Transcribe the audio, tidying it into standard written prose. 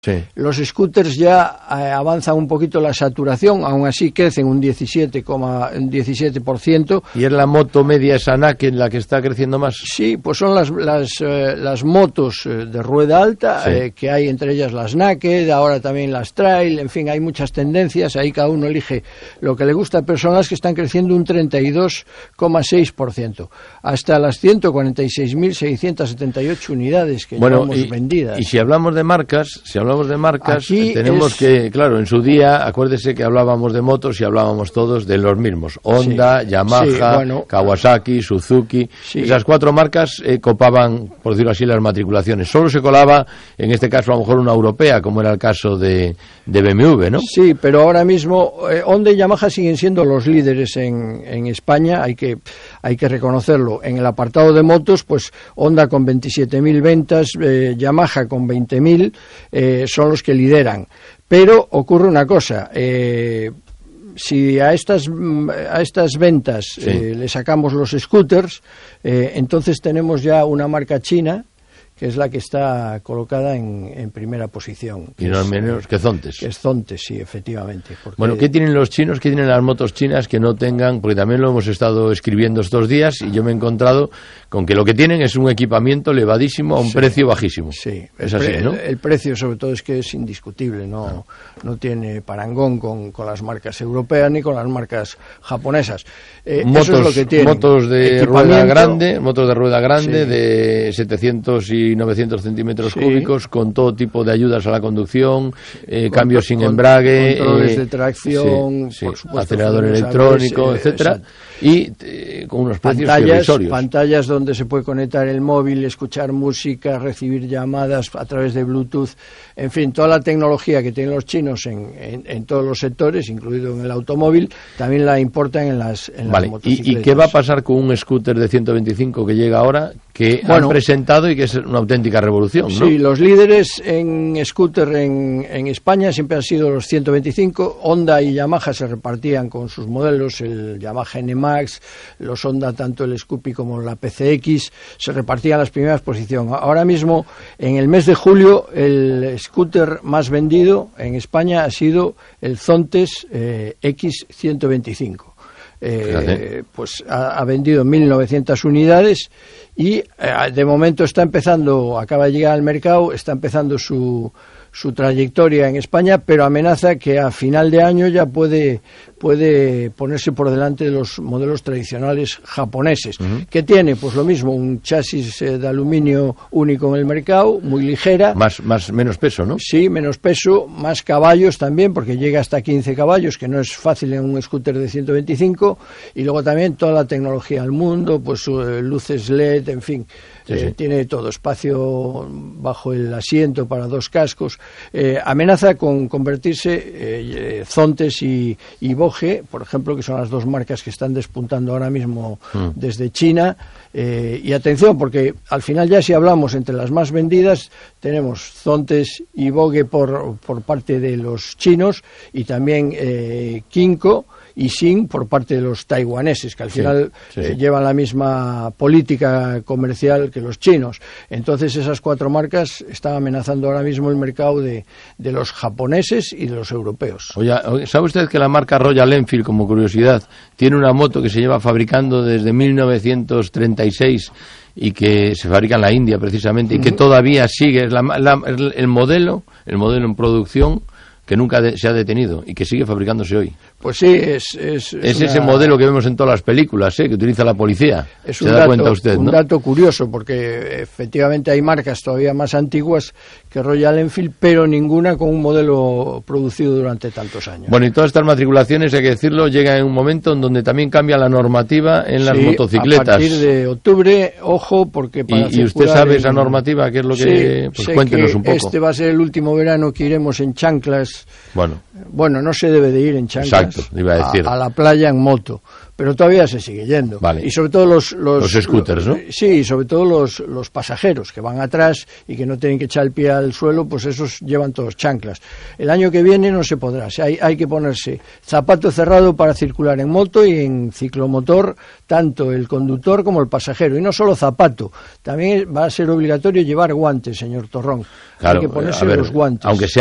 Sí. Los scooters ya avanzan un poquito la saturación, aún así crecen un 17%. ¿Y es la moto media esa Naked la que está creciendo más? Sí, pues son las motos de rueda alta, sí. Que hay entre ellas las Naked, ahora también las Trail, en fin, hay muchas tendencias, ahí cada uno elige lo que le gusta, pero son las que están creciendo un 32,6%, hasta las 146.678 unidades que llevamos vendidas. Y si hablamos de marcas, aquí tenemos que, claro, en su día, acuérdese que hablábamos de motos y hablábamos todos de los mismos. Honda, Yamaha, Kawasaki, Suzuki. Esas 4 marcas copaban, por decirlo así, las matriculaciones. Solo se colaba, en este caso, a lo mejor una europea, como era el caso de BMW, ¿no? Sí, pero ahora mismo Honda y Yamaha siguen siendo los líderes en España, hay que reconocerlo. En el apartado de motos, pues Honda con 27.000 ventas, Yamaha con 20.000, son los que lideran. Pero ocurre una cosa, si a estas ventas le sacamos los scooters, entonces tenemos ya una marca china que es la que está colocada en primera posición. Y no menos que Zontes. Que es Zontes, sí, efectivamente. Bueno, ¿qué tienen los chinos? ¿Qué tienen las motos chinas que no tengan? Porque también lo hemos estado escribiendo estos días y yo me he encontrado con que lo que tienen es un equipamiento elevadísimo a un precio bajísimo. Sí, es así, ¿no? El precio sobre todo es que es indiscutible, no tiene parangón con las marcas europeas ni con las marcas japonesas. Eso es lo que tienen. Motos de rueda grande, de 700 y 900 centímetros cúbicos, con todo tipo de ayudas a la conducción, cambios sin embrague, controles de tracción, por supuesto, acelerador electrónico, etcétera, y con unos precios irrisorios. Pantallas donde se puede conectar el móvil, escuchar música, recibir llamadas a través de Bluetooth, en fin, toda la tecnología que tienen los chinos en todos los sectores, incluido en el automóvil, también la importan en las motocicletas. ¿Y qué va a pasar con un scooter de 125 que llega ahora, que han presentado y que es una auténtica revolución, ¿no? Sí, los líderes en scooter en España siempre han sido los 125. Honda y Yamaha se repartían con sus modelos, el Yamaha NMAX, los Honda, tanto el Scoopy como la PCX, se repartían las primeras posiciones. Ahora mismo, en el mes de julio, el scooter más vendido en España ha sido el Zontes X125. Pues ha vendido 1.900 unidades y de momento acaba de llegar al mercado, está empezando su trayectoria en España, pero amenaza que a final de año ya puede ponerse por delante de los modelos tradicionales japoneses. ¿Qué tiene? Pues lo mismo, un chasis de aluminio único en el mercado, muy ligera. Menos peso, ¿no? Sí, menos peso, más caballos también, porque llega hasta 15 caballos, que no es fácil en un scooter de 125, y luego también toda la tecnología del mundo, pues luces LED, en fin. Tiene todo, espacio bajo el asiento para 2 cascos. Amenaza con convertirse Zontes y Boge, por ejemplo, que son las 2 marcas que están despuntando ahora mismo desde China. Y atención, porque al final ya si hablamos entre las más vendidas, tenemos Zontes y Boge por parte de los chinos y también Kinko y Xing por parte de los taiwaneses, que al final llevan la misma política comercial que los chinos. Entonces esas 4 marcas están amenazando ahora mismo el mercado de los japoneses y de los europeos. Oye, ¿sabe usted que la marca Royal Enfield, como curiosidad, tiene una moto que se lleva fabricando desde 1936 y que se fabrica en la India precisamente y que todavía sigue? Es el modelo en producción que nunca se ha detenido y que sigue fabricándose hoy. Pues sí, es ese modelo que vemos en todas las películas, que utiliza la policía. ¿Se da cuenta usted, no? Un dato curioso, porque efectivamente hay marcas todavía más antiguas que Royal Enfield, pero ninguna con un modelo producido durante tantos años. Bueno, y todas estas matriculaciones, hay que decirlo, llegan en un momento en donde también cambia la normativa en las motocicletas. A partir de octubre, ojo, porque para ¿Y usted sabe esa normativa? ¿Qué es lo que...? Pues cuéntenos un poco. Este va a ser el último verano que iremos en chanclas Bueno, no se debe de ir en chanclas. Exacto, iba a decir. A la playa en moto, pero todavía se sigue yendo. Vale. Y sobre todo los scooters, ¿no? Sí, sobre todo los pasajeros que van atrás y que no tienen que echar el pie al suelo, pues esos llevan todos chanclas. El año que viene no se podrá, hay que ponerse zapato cerrado para circular en moto y en ciclomotor, tanto el conductor como el pasajero. Y no solo zapato, también va a ser obligatorio llevar guantes, señor Torrón. Claro, hay que ponerse los guantes. Aunque sea